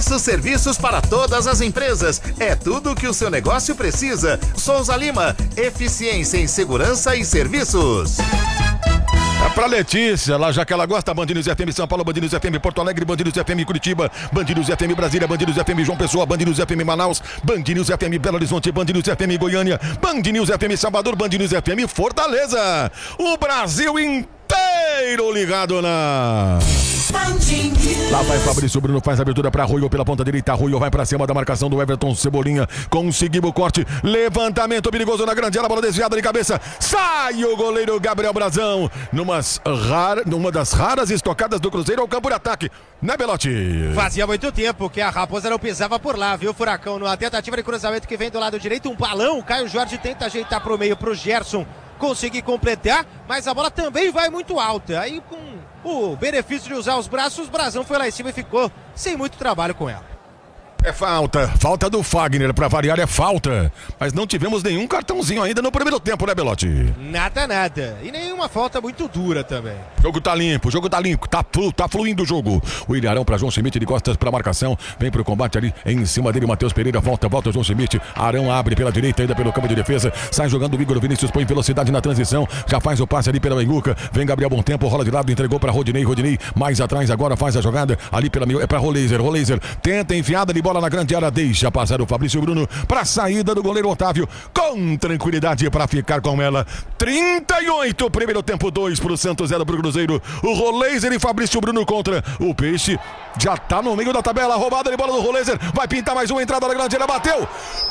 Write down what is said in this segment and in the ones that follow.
Diversos serviços para todas as empresas. É tudo o que o seu negócio precisa. Souza Lima, eficiência em segurança e serviços. É pra Letícia, lá já que ela gosta, Band News FM São Paulo, Band News FM Porto Alegre, Band News FM Curitiba, Band News FM Brasília, Band News FM João Pessoa, Band News FM Manaus, Band News FM Belo Horizonte, Band News FM Goiânia, Band News FM Salvador, Band News FM Fortaleza. O Brasil inteiro ligado na... Lá vai Fabrício Bruno, faz a abertura para Arroio pela ponta direita. Arroio vai para cima da marcação do Everton Cebolinha. Conseguiu o corte. Levantamento perigoso na grande área. Bola desviada de cabeça. Sai o goleiro Gabriel Brazão. Numa das raras estocadas do Cruzeiro ao campo de ataque. Né, Belotti? Fazia muito tempo que a Raposa não pisava por lá, viu, Furacão? Numa tentativa de cruzamento que vem do lado direito. Um balão. Caio Jorge tenta ajeitar pro meio pro Gerson conseguir completar. Mas a bola também vai muito alta. Aí com o benefício de usar os braços, o Brazão foi lá em cima e ficou sem muito trabalho com ela. É falta do Fagner, pra variar é falta, mas não tivemos nenhum cartãozinho ainda no primeiro tempo, né, Belotti? Nada, e nenhuma falta muito dura também. O jogo tá limpo, tá fluindo o jogo. O Ilharão pra João Schmidt, de costas pra marcação, vem pro combate ali, em cima dele, Matheus Pereira, volta João Schmidt, Arão abre pela direita, ainda pelo campo de defesa, sai jogando o Igor Vinícius, põe velocidade na transição, já faz o passe ali pela Benguca, vem Gabriel Bom Tempo, rola de lado, entregou pra Rodinei, mais atrás agora faz a jogada, ali pela meio, é pra Roleiser, tenta enfiada de bola na grande área, deixa passar o Fabrício Bruno para saída do goleiro Otávio, com tranquilidade para ficar com ela. 38, primeiro tempo, 2 pro Santos, 0 pro Cruzeiro. O Roleiser e Fabrício Bruno contra o Peixe. Já tá no meio da tabela, roubada de bola do Roleiser, vai pintar mais uma entrada na grande área, bateu,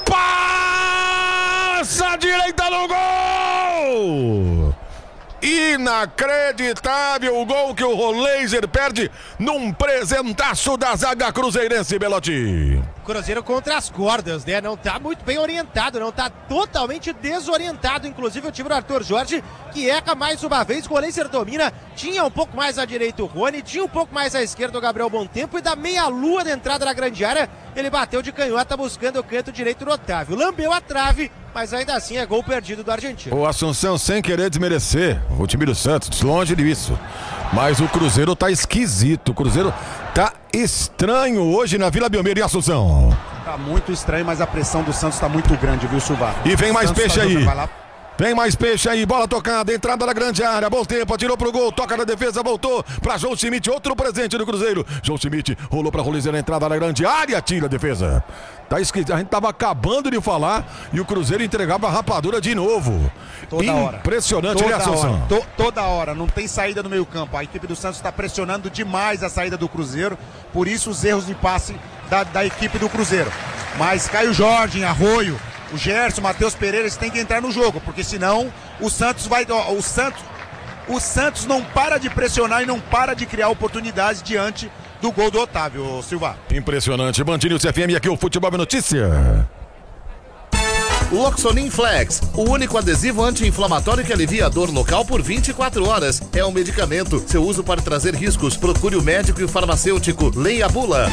passa a direita no gol! Inacreditável o gol que o Roleiser perde num presentaço da zaga cruzeirense, Belotti. Cruzeiro contra as cordas, né? Não tá muito bem orientado, não tá totalmente desorientado. Inclusive o time do Arthur Jorge, que erra mais uma vez. O Roleiser domina, tinha um pouco mais à direita o Rony, tinha um pouco mais à esquerda o Gabriel Bom Tempo, e da meia-lua da entrada na grande área, ele bateu de canhota buscando o canto direito do Otávio. Lambeu a trave, mas ainda assim é gol perdido do argentino. O Assunção, sem querer desmerecer o time do Santos, longe disso, mas o Cruzeiro tá esquisito, o Cruzeiro tá estranho hoje na Vila Belmiro. E Assunção? Tá muito estranho, mas a pressão do Santos tá muito grande, viu, Silva? E vem mais peixe aí. Vem mais peixe aí, bola tocada, entrada na grande área, bom tempo, atirou pro gol, toca na defesa, voltou pra João Schmidt, outro presente do Cruzeiro. João Schmidt rolou pra Roleiser na entrada na grande área, tira a defesa. Tá escrito, a gente tava acabando de falar e o Cruzeiro entregava a rapadura de novo. Toda hora. Impressionante, né, Assunção? Toda hora, não tem saída no meio campo. A equipe do Santos está pressionando demais a saída do Cruzeiro, por isso os erros de passe da equipe do Cruzeiro. Mas Caio Jorge, Arroio, o Gerson, o Matheus Pereira, eles têm que entrar no jogo, porque senão o Santos vai... O Santos não para de pressionar e não para de criar oportunidades diante do gol do Otávio, Silva. Impressionante. Band News FM, aqui o Futebol é Notícia. Loxonin Flex, o único adesivo anti-inflamatório que alivia a dor local por 24 horas. É um medicamento. Seu uso pode trazer riscos. Procure o médico e o farmacêutico. Leia a bula.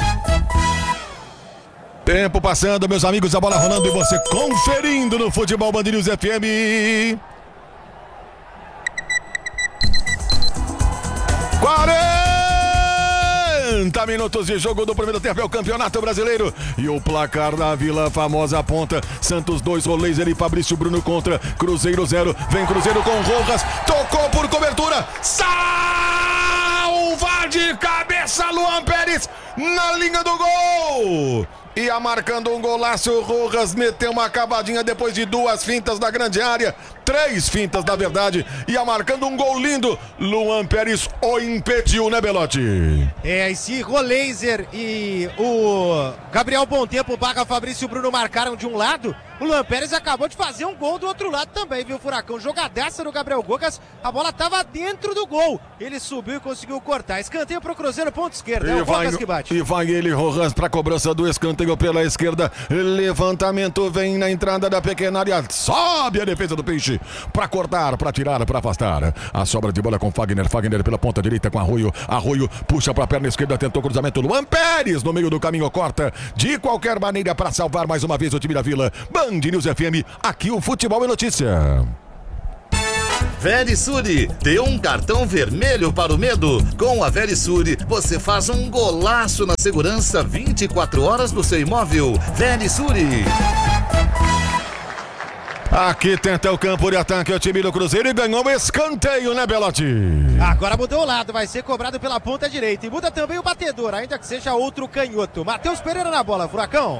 Tempo passando, meus amigos, a bola rolando e você conferindo no Futebol Band News FM. 40 minutos de jogo do primeiro tempo, é o Campeonato Brasileiro. E o placar da Vila Famosa aponta: Santos 2, Roleiser e Fabrício Bruno contra Cruzeiro 0. Vem Cruzeiro com Rojas, tocou por cobertura, salva de cabeça Luan Pérez na linha do gol. Ia marcando um golaço, o Rojas meteu uma cavadinha depois de 2 fintas da grande área, 3 fintas na verdade, ia marcando um gol lindo. Luan Pérez o impediu, né, Belotti? E se Roleiser e o Gabriel Bom Tempo barra Fabrício Bruno marcaram de um lado, o Luan Pérez acabou de fazer um gol do outro lado também, viu, Furacão? Jogadaça do Gabriel Gogas, a bola tava dentro do gol, ele subiu e conseguiu cortar. Escanteio pro Cruzeiro, ponto esquerdo, é o Gogas que bate. E vai ele, Rojas, pra cobrança do escanteio pela esquerda, levantamento, vem na entrada da pequena área, sobe a defesa do Peixe, pra cortar, pra tirar, pra afastar. A sobra de bola com Fagner pela ponta direita com Arroio, puxa pra perna esquerda, tentou cruzamento, Luan Pérez no meio do caminho, corta de qualquer maneira pra salvar mais uma vez o time da Vila. Band News FM, aqui o Futebol é Notícia. Verisure, dê um cartão vermelho para o medo. Com a Verisure, você faz um golaço na segurança 24 horas do seu imóvel. Verisure. Aqui tenta o campo de ataque o time do Cruzeiro e ganhou o escanteio, né, Belotti? Agora mudou o lado, vai ser cobrado pela ponta direita. E muda também o batedor, ainda que seja outro canhoto. Matheus Pereira na bola, Furacão.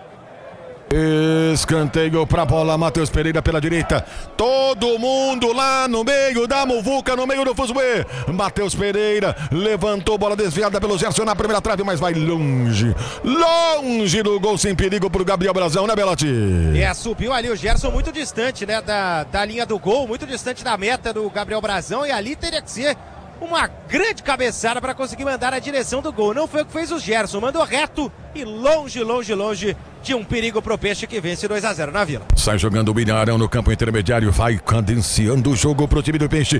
Escanteio pra bola, Matheus Pereira pela direita. Todo mundo lá no meio da muvuca, no meio do fuzuê. Matheus Pereira levantou, bola desviada pelo Gerson na primeira trave, mas vai longe. Longe do gol, sem perigo pro Gabriel Brazão, né, Belotti? Subiu ali o Gerson muito distante, né, da linha do gol, muito distante da meta do Gabriel Brazão. E ali teria que ser uma grande cabeçada para conseguir mandar na direção do gol. Não foi o que fez o Gerson, mandou reto e longe, longe, longe de um perigo pro Peixe que vence 2-0 na Vila. Sai jogando o Ilharão no campo intermediário, vai cadenciando o jogo pro time do Peixe.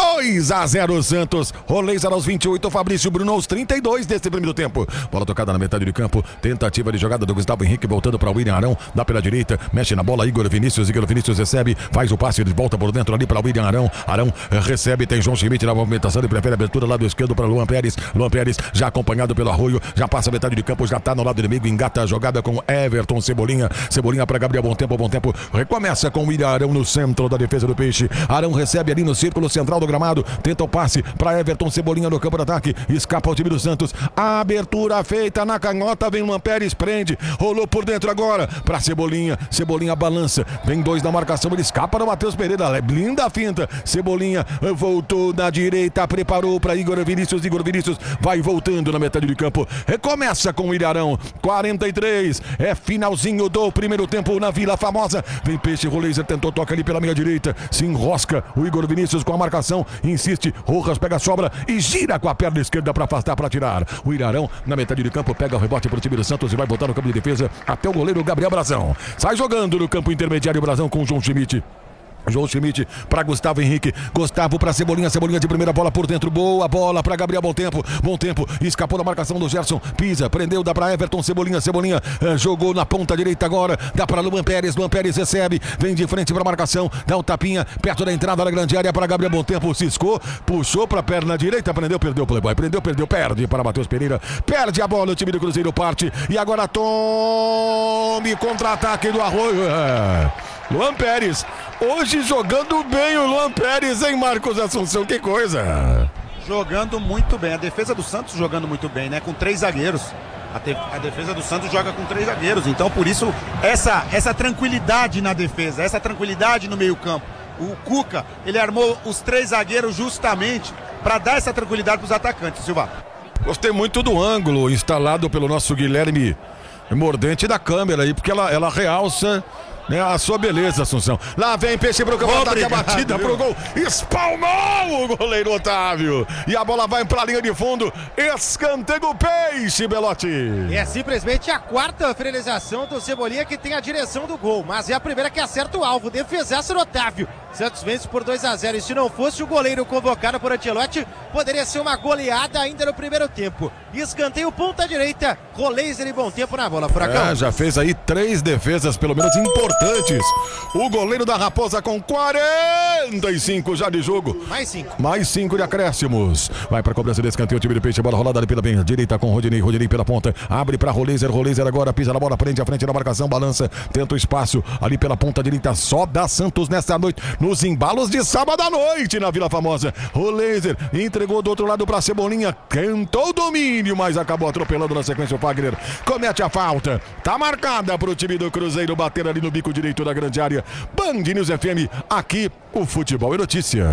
2-0 Santos. Roleiser aos 28, Fabrício Bruno aos 32 desse primeiro tempo. Bola tocada na metade do campo, tentativa de jogada do Gustavo Henrique voltando para o William Arão, dá pela direita, mexe na bola, Igor Vinícius recebe, faz o passe de volta por dentro ali para o William Arão. Arão recebe, tem João Schmidt na movimentação e prefere a abertura lado esquerdo para Luan Pérez. Luan Pérez já acompanhado pelo Arroio, já passa a metade de campo, já tá no lado inimigo, engata a jogada com Everton Cebolinha para Gabriel Bom Tempo, recomeça com o William Arão no centro da defesa do Peixe. Arão recebe ali no círculo central do gramado, tenta o passe para Everton Cebolinha no campo de ataque, escapa o time do Santos, a abertura feita na canhota, vem Luan Pérez, prende, rolou por dentro agora para Cebolinha balança, vem dois na marcação, ele escapa do Matheus Pereira, linda a finta, Cebolinha voltou da direita, preparou para Igor Vinícius vai voltando na metade do campo, recomeça com o Ilharão, 43, é finalzinho do primeiro tempo na Vila Famosa, vem Peixe, Roleiser tentou, toca ali pela meia direita, se enrosca o Igor Vinícius com a marcação, insiste, Rojas pega a sobra e gira com a perna esquerda para afastar, para tirar, o Ilharão na metade do campo, pega o rebote para o time do Santos e vai botar no campo de defesa até o goleiro Gabriel Brazão, sai jogando no campo intermediário Brazão com o João Schmidt para Gustavo Henrique, Gustavo para Cebolinha de primeira, bola por dentro, boa bola para Gabriel Bom Tempo, escapou da marcação do Gerson, pisa, prendeu, dá para Everton Cebolinha jogou na ponta direita agora, dá para Luan Pérez recebe, vem de frente para a marcação, dá um tapinha, perto da entrada da grande área para Gabriel Bom Tempo, ciscou, puxou para a perna direita, perdeu o Playboy, perde para Matheus Pereira, perde a bola, o time do Cruzeiro parte, e agora tome contra-ataque do Arroio, Luan Pérez, hoje jogando bem o Luan Pérez, hein, Marcos Assunção, que coisa! Jogando muito bem, a defesa do Santos jogando muito bem, né, com 3 zagueiros. A defesa do Santos joga com 3 zagueiros, então por isso essa tranquilidade na defesa, essa tranquilidade no meio campo. O Cuca, ele armou os 3 zagueiros justamente para dar essa tranquilidade para os atacantes, Silva. Gostei muito do ângulo instalado pelo nosso Guilherme Mordente da câmera aí, porque ela realça, né, a sua beleza, Assunção. Lá vem Peixe pro campo, ataque, a batida pro gol, espalmou o goleiro Otávio, e a bola vai pra linha de fundo, escanteio Peixe, Belotti. É simplesmente a 4ª finalização do Cebolinha que tem a direção do gol, mas é a primeira que acerta o alvo, defesaço do Otávio. Santos vence por 2-0, e se não fosse o goleiro convocado por Ancelotti, poderia ser uma goleada ainda no primeiro tempo. Escanteio ponta direita, Roleiser e Bom Tempo na bola, Furacão. Já fez aí 3 defesas, pelo menos importantes. O goleiro da Raposa com 45 já de jogo. Mais 5 de acréscimos. Vai para cobrança de escanteio, o time do Peixe, bola rolada ali pela bem direita com Rodinei pela ponta, abre para Roleiser agora pisa na bola, prende a frente da marcação, balança, tenta o espaço ali pela ponta direita, só dá Santos nesta noite, nos embalos de sábado à noite na Vila Famosa. Roleiser entregou do outro lado para Cebolinha, tentou o domínio, mas acabou atropelando na sequência o Fagner, comete a falta, tá marcada para o time do Cruzeiro bater ali no bico direito da grande área. Band News FM, aqui o futebol é notícia.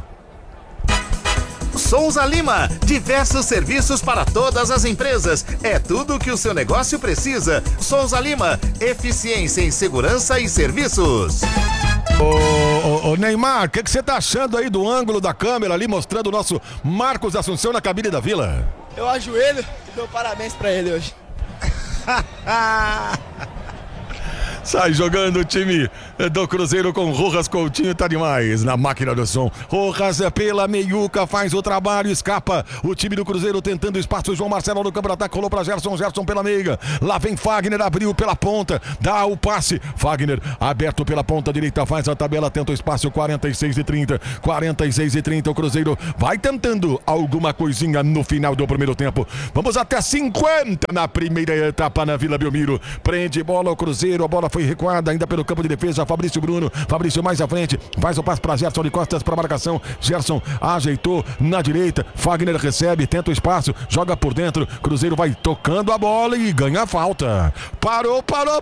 Souza Lima, diversos serviços para todas as empresas. É tudo o que o seu negócio precisa. Souza Lima, eficiência em segurança e serviços. Ô Neymar, o que você tá achando aí do ângulo da câmera ali, mostrando o nosso Marcos Assunção na cabine da Vila? Eu ajoelho e dou parabéns pra ele hoje. Sai jogando o time do Cruzeiro com Rojas. Coutinho, tá demais na máquina do som. Rojas pela meiuca, faz o trabalho, escapa o time do Cruzeiro tentando espaço. João Marcelo no campo de ataque, rolou pra Gerson pela meiga. Lá vem Fagner, abriu pela ponta, dá o passe. Fagner aberto pela ponta direita, faz a tabela, tenta o espaço. 46-30, o Cruzeiro vai tentando alguma coisinha no final do primeiro tempo. Vamos até 50 na primeira etapa na Vila Belmiro. Prende bola o Cruzeiro, a bola foi recuada ainda pelo campo de defesa. Fabrício Bruno, Fabrício mais à frente, faz o passe para Gerson de costas para marcação. Gerson ajeitou na direita, Fagner recebe, tenta o espaço, joga por dentro. Cruzeiro vai tocando a bola e ganha a falta. Parou,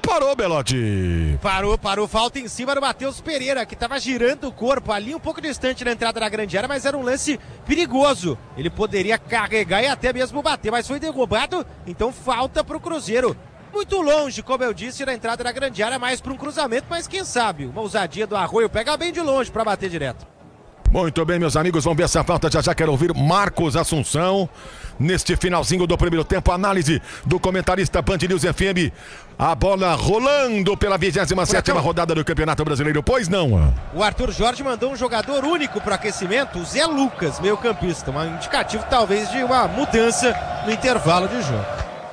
Belotti. Parou, falta em cima do Matheus Pereira, que estava girando o corpo ali um pouco distante da entrada da grande área, mas era um lance perigoso. Ele poderia carregar e até mesmo bater, mas foi derrubado, então falta para o Cruzeiro. Muito longe, como eu disse, da entrada da grande área, mais para um cruzamento, mas quem sabe, uma ousadia do Arroio pega bem de longe para bater direto. Muito bem, meus amigos, vamos ver essa falta. Já quero ouvir Marcos Assunção neste finalzinho do primeiro tempo. Análise do comentarista Band News FM. A bola rolando pela 27ª rodada do Campeonato Brasileiro. Pois não? O Arthur Jorge mandou um jogador único para o aquecimento, o Zé Lucas, meio campista. Um indicativo talvez de uma mudança no intervalo de jogo.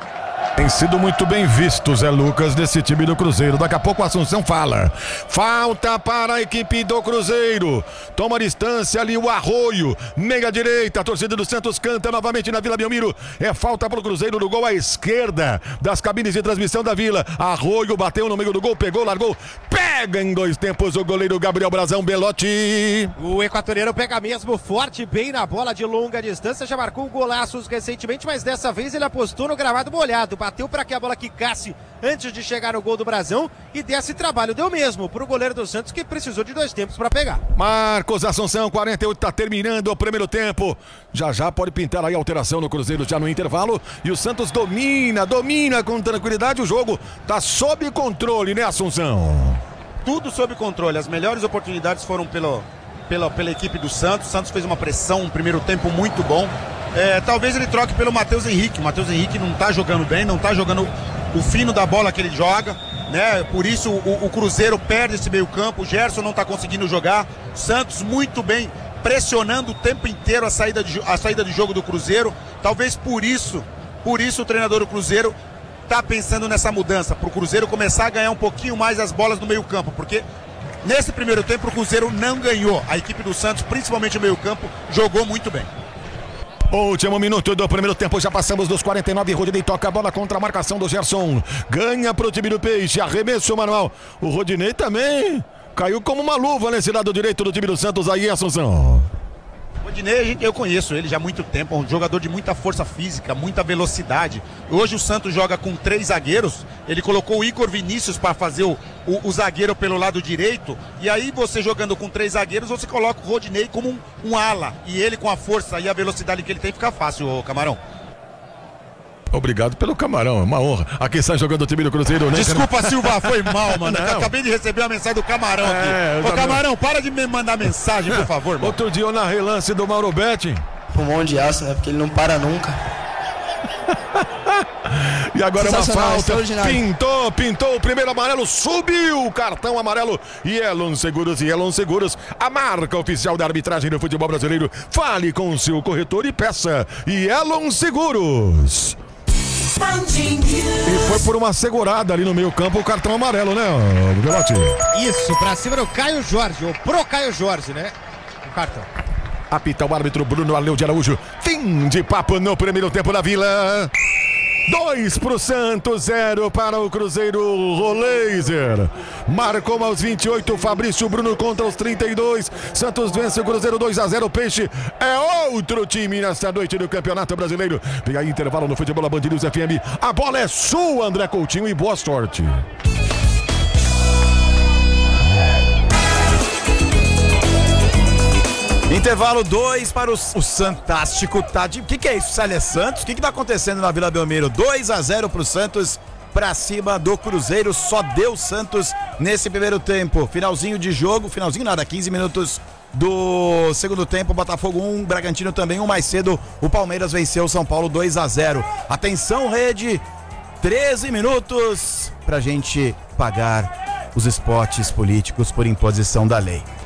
Tem sido muito bem visto Zé Lucas desse time do Cruzeiro. Daqui a pouco o Assunção fala. Falta para a equipe do Cruzeiro. Toma distância ali o Arroio. Meia direita, a torcida do Santos canta novamente na Vila Belmiro. É falta para o Cruzeiro no gol à esquerda das cabines de transmissão da Vila. Arroio bateu no meio do gol, pegou, largou. Pega em dois tempos o goleiro Gabriel Brazão. Belotti. O equatoriano pega mesmo forte, bem na bola de longa distância. Já marcou golaços recentemente, mas dessa vez ele apostou no gramado molhado. Bateu para que a bola quicasse antes de chegar no gol do Brazão e desse trabalho. Deu mesmo para o goleiro do Santos, que precisou de 2 tempos para pegar. Marcos Assunção, 48, está terminando o primeiro tempo. Já pode pintar aí a alteração no Cruzeiro já no intervalo. E o Santos domina com tranquilidade o jogo. Tá sob controle, né, Assunção? Tudo sob controle. As melhores oportunidades foram pela equipe do Santos. O Santos fez uma pressão, um primeiro tempo muito bom. Talvez ele troque pelo Matheus Henrique. O Matheus Henrique não tá jogando bem, não tá jogando o fino da bola que ele joga, né? Por isso o Cruzeiro perde esse meio campo. O Gerson não tá conseguindo jogar. O Santos muito bem, pressionando o tempo inteiro a saída de jogo do Cruzeiro. Talvez por isso o treinador do Cruzeiro tá pensando nessa mudança, pro Cruzeiro começar a ganhar um pouquinho mais as bolas no meio campo, porque nesse primeiro tempo o Cruzeiro não ganhou. A equipe do Santos, principalmente o meio campo, jogou muito bem. Último minuto do primeiro tempo, já passamos dos 49. Rodinei toca a bola contra a marcação do Gerson. Ganha pro time do Peixe, arremesso manual. O Rodinei também caiu como uma luva nesse lado direito do time do Santos aí, Assunção. O Rodinei, eu conheço ele já há muito tempo, é um jogador de muita força física, muita velocidade. Hoje o Santos joga com 3 zagueiros, ele colocou o Igor Vinícius para fazer o zagueiro pelo lado direito, e aí você jogando com 3 zagueiros, você coloca o Rodinei como um ala, e ele com a força e a velocidade que ele tem fica fácil, ô Camarão. Obrigado pelo Camarão, é uma honra. Aqui está jogando o time do Cruzeiro, né? Desculpa, Silva, foi mal, mano. Eu acabei de receber uma mensagem do Camarão aqui. Ô, Camarão, para de me mandar mensagem, por favor, mano. Outro dia eu narrei lance do Mauro Betti. Pulmão de aço, né? Porque ele não para nunca. E agora uma falta. Pintou o primeiro amarelo, subiu o cartão amarelo. E Elon Seguros, a marca oficial da arbitragem do futebol brasileiro. Fale com o seu corretor e peça. E Elon Seguros. E foi por uma segurada ali no meio campo o cartão amarelo, né, Belotti? Isso, pra cima do Caio Jorge, ou pro Caio Jorge, né? O cartão. Apita o árbitro Bruno Arleu de Araújo. Fim de papo no primeiro tempo da Vila. 2 pro Santos, 0 para o Cruzeiro. Roleiser marcou aos 28, Fabrício Bruno contra os 32. Santos vence o Cruzeiro 2-0. Peixe é outro time nesta noite do Campeonato Brasileiro. Vem aí intervalo no futebol da Band News FM. A bola é sua, André Coutinho, e boa sorte. Intervalo 2 para o Santástico. Tá de... O que é isso, Célia Santos? O que tá acontecendo na Vila Belmiro? 2-0 pro Santos, pra cima do Cruzeiro. Só deu Santos nesse primeiro tempo. Finalzinho de jogo, finalzinho nada, 15 minutos do segundo tempo. Botafogo 1, Bragantino também 1. Mais cedo o Palmeiras venceu o São Paulo 2-0. Atenção, rede, 13 minutos pra gente pagar os spots políticos por imposição da lei.